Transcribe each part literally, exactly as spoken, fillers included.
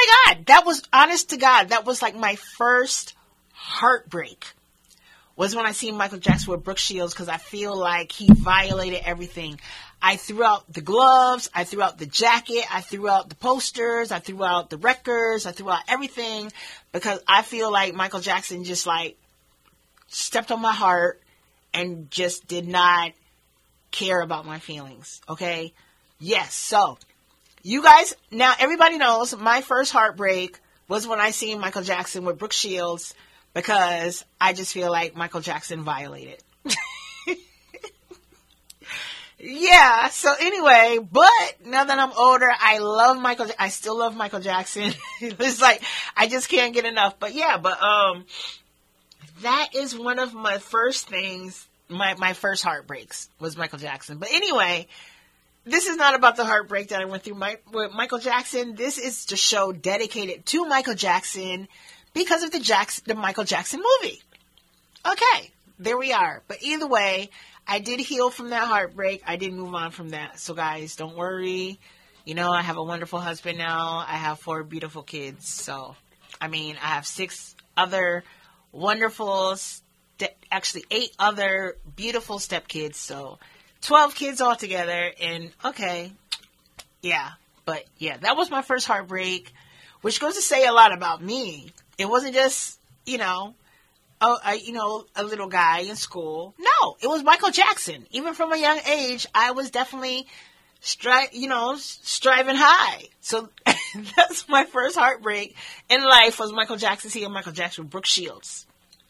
my God, that was, honest to God, that was like my first heartbreak. Was when I seen Michael Jackson with Brooke Shields, because I feel like he violated everything. I threw out the gloves, I threw out the jacket, I threw out the posters, I threw out the records, I threw out everything, because I feel like Michael Jackson just like stepped on my heart and just did not care about my feelings. Okay? Yes. So, you guys, now everybody knows my first heartbreak was when I seen Michael Jackson with Brooke Shields, because I just feel like Michael Jackson violated. Yeah, so anyway, but now that I'm older, I love Michael, I still love Michael Jackson. It's like, I just can't get enough. But yeah, but um, that is one of my first things, my, my first heartbreaks was Michael Jackson. But anyway, this is not about the heartbreak that I went through my, with Michael Jackson. This is the show dedicated to Michael Jackson, because of the Jackson, the Michael Jackson movie. Okay, there we are. But either way, I did heal from that heartbreak. I did move on from that. So guys, don't worry. You know, I have a wonderful husband now. I have four beautiful kids. So, I mean, I have six other wonderful, ste- actually eight other beautiful stepkids. So, twelve kids altogether. And, okay, yeah. But, yeah, that was my first heartbreak, which goes to say a lot about me. It wasn't just, you know, a, a, you know, a little guy in school. No, it was Michael Jackson. Even from a young age, I was definitely, stri- you know, striving high. So that's my first heartbreak in life was Michael Jackson seeing Michael Jackson with Brooke Shields.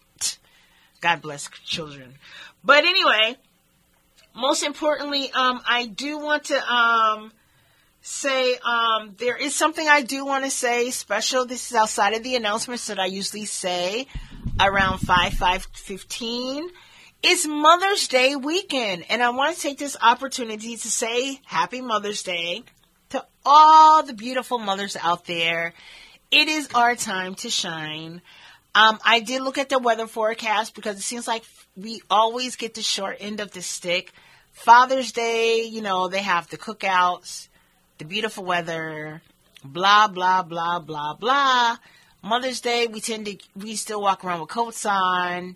God bless children. But anyway, most importantly, um, I do want to, um, say, um, there is something I do want to say special. This is outside of the announcements that I usually say around five, five fifteen. It's Mother's Day weekend, and I want to take this opportunity to say Happy Mother's Day to all the beautiful mothers out there. It is our time to shine. Um, I did look at the weather forecast because it seems like we always get the short end of the stick. Father's Day, you know, they have the cookouts, the beautiful weather, blah, blah, blah, blah, blah. Mother's Day, we tend to, we still walk around with coats on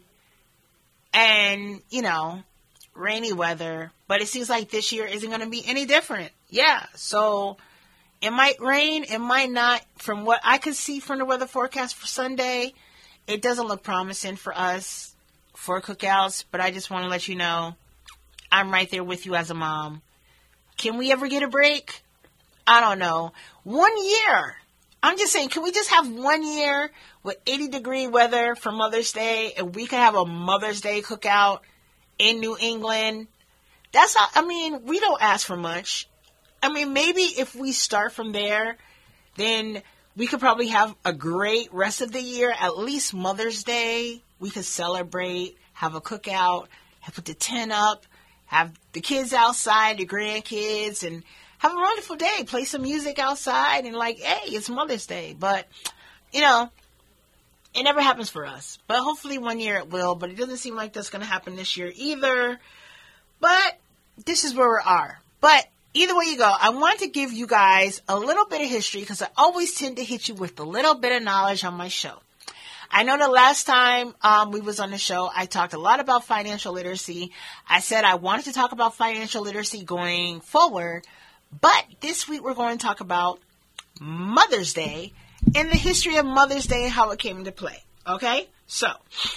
and, you know, rainy weather. But it seems like this year isn't going to be any different. Yeah, so it might rain, it might not. From what I could see from the weather forecast for Sunday, it doesn't look promising for us for cookouts. But I just want to let you know, I'm right there with you as a mom. Can we ever get a break? I don't know. One year. I'm just saying, can we just have one year with eighty degree weather for Mother's Day and we could have a Mother's Day cookout in New England? That's all, I mean, we don't ask for much. I mean, maybe if we start from there, then we could probably have a great rest of the year. At least Mother's Day, we could celebrate, have a cookout, have put the tent up, have the kids outside, the grandkids, and have a wonderful day. Play some music outside and like, hey, it's Mother's Day. But, you know, it never happens for us. But hopefully one year it will. But it doesn't seem like that's going to happen this year either. But this is where we are. But either way you go, I want to give you guys a little bit of history because I always tend to hit you with a little bit of knowledge on my show. I know the last time um, we was on the show, I talked a lot about financial literacy. I said I wanted to talk about financial literacy going forward. But this week we're going to talk about Mother's Day and the history of Mother's Day and how it came into play. Okay? So,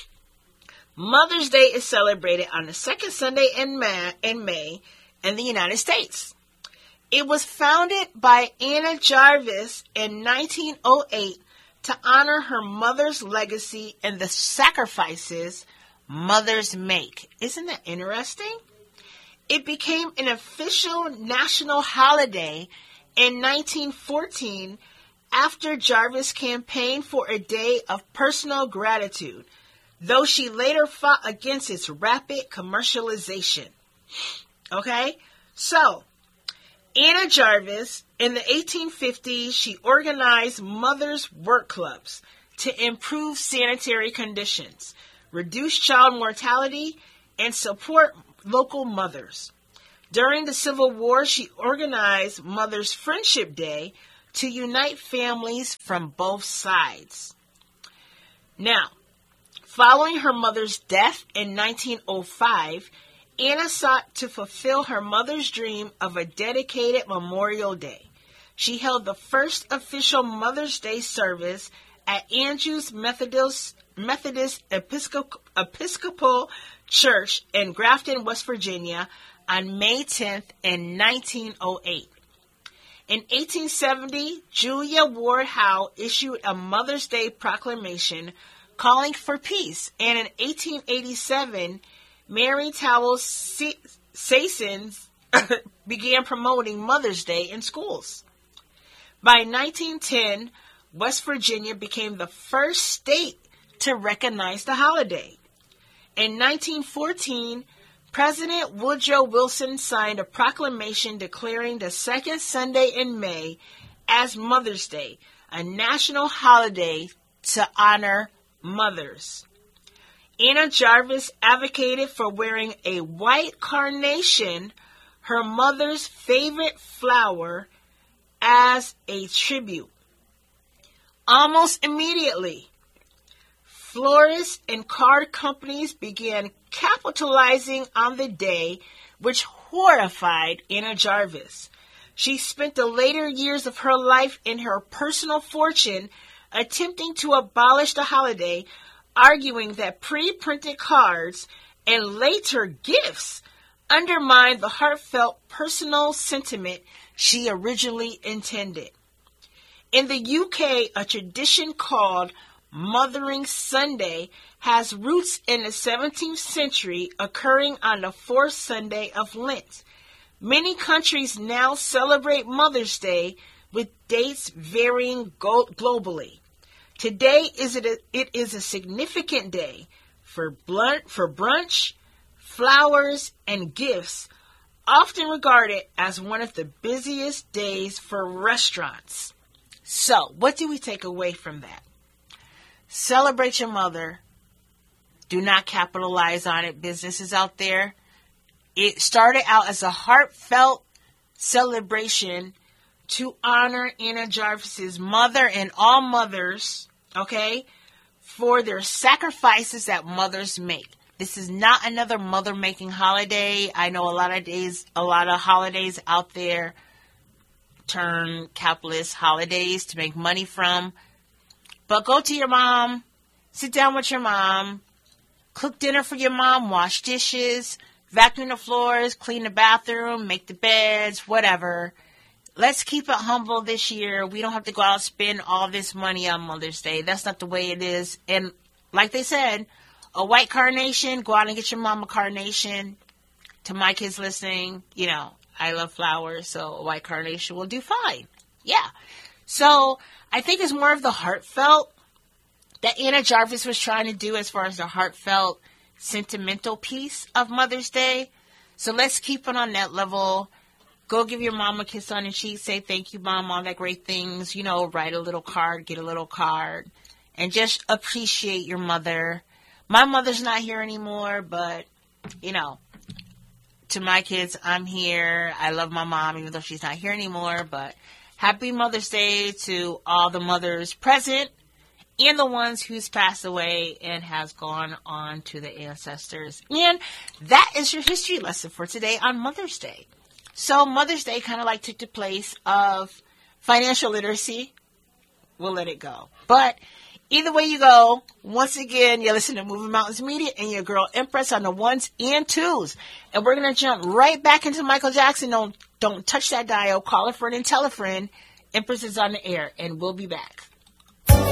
Mother's Day is celebrated on the second Sunday in May, in May in the United States. It was founded by Anna Jarvis in nineteen oh eight to honor her mother's legacy and the sacrifices mothers make. Isn't that interesting? It became an official national holiday in nineteen fourteen after Jarvis campaigned for a day of personal gratitude, though she later fought against its rapid commercialization. Okay? So, Anna Jarvis, in the eighteen fifties, she organized mothers' work clubs to improve sanitary conditions, reduce child mortality, and support local mothers. During the Civil War, she organized Mother's Friendship Day to unite families from both sides. Now, following her mother's death in nineteen oh five, Anna sought to fulfill her mother's dream of a dedicated Memorial Day. She held the first official Mother's Day service at Andrews Methodist, Methodist Episcopal, Episcopal Church in Grafton, West Virginia on May tenth in nineteen oh eight. In eighteen seventy, Julia Ward Howe issued a Mother's Day proclamation calling for peace, and in eighteen eighty-seven, Mary Towell Sasson began promoting Mother's Day in schools. By nineteen ten, West Virginia became the first state to recognize the holiday. In nineteen fourteen, President Woodrow Wilson signed a proclamation declaring the second Sunday in May as Mother's Day, a national holiday to honor mothers. Anna Jarvis advocated for wearing a white carnation, her mother's favorite flower, as a tribute. Almost immediately, florists and card companies began capitalizing on the day, which horrified Anna Jarvis. She spent the later years of her life and her personal fortune attempting to abolish the holiday, arguing that pre-printed cards and later gifts undermined the heartfelt personal sentiment she originally intended. In the U K, a tradition called Mothering Sunday has roots in the seventeenth century, occurring on the fourth Sunday of Lent. Many countries now celebrate Mother's Day, with dates varying go- globally. Today is it, a, it is a significant day for blunt, for brunch, flowers, and gifts, often regarded as one of the busiest days for restaurants. So, what do we take away from that? Celebrate your mother. Do not capitalize on it, businesses out there. It started out as a heartfelt celebration to honor Anna Jarvis's mother and all mothers, okay, for their sacrifices that mothers make. This is not another mother-making holiday. I know a lot of days, a lot of holidays out there turn capitalist holidays to make money from. But go to your mom, sit down with your mom, cook dinner for your mom, wash dishes, vacuum the floors, clean the bathroom, make the beds, whatever. Let's keep it humble this year. We don't have to go out and spend all this money on Mother's Day. That's not the way it is. And like they said, a white carnation, go out and get your mom a carnation. To my kids listening, you know, I love flowers, so a white carnation will do fine. Yeah. So I think it's more of the heartfelt that Anna Jarvis was trying to do as far as the heartfelt, sentimental piece of Mother's Day. So let's keep it on that level. Go give your mom a kiss on the cheek. Say thank you, Mom, all that great things. You know, write a little card, get a little card. And just appreciate your mother. My mother's not here anymore, but, you know, to my kids, I'm here. I love my mom, even though she's not here anymore. But happy Mother's Day to all the mothers present and the ones who's passed away and has gone on to the ancestors. And that is your history lesson for today on Mother's Day. So Mother's Day kind of like took the place of financial literacy. We'll let it go. But either way you go, once again, you're listening to Moving Mountains Media and your girl Empress on the ones and twos. And we're going to jump right back into Michael Jackson. Don't, don't touch that dial. Call a friend and tell a friend. Empress is on the air, and we'll be back.